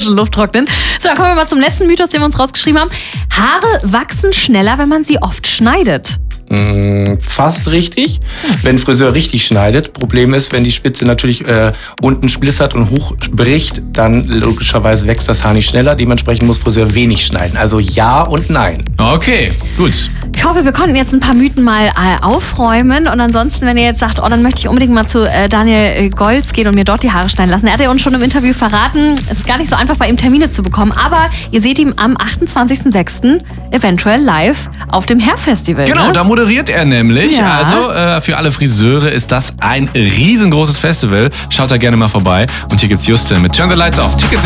frische Luft trocknen. So, dann kommen wir mal zum letzten Mythos, den wir uns rausgeschrieben haben. Haare wachsen schneller, wenn man sie oft schneidet. Fast richtig, wenn Friseur richtig schneidet. Problem ist, wenn die Spitze natürlich unten splissert und hochbricht, dann logischerweise wächst das Haar nicht schneller. Dementsprechend muss Friseur wenig schneiden. Also ja und nein. Okay, gut. Ich hoffe, wir konnten jetzt ein paar Mythen mal aufräumen. Und ansonsten, wenn ihr jetzt sagt, dann möchte ich unbedingt mal zu Daniel Golz gehen und mir dort die Haare schneiden lassen. Er hat ja uns schon im Interview verraten, es ist gar nicht so einfach, bei ihm Termine zu bekommen. Aber ihr seht ihn am 28.06. eventuell live auf dem Hair-Festival. Genau, ne? da moderiert er nämlich. Ja. Also für alle Friseure ist das ein riesengroßes Festival. Schaut da gerne mal vorbei. Und hier gibt's Justin mit Turn the Lights Off. Tickets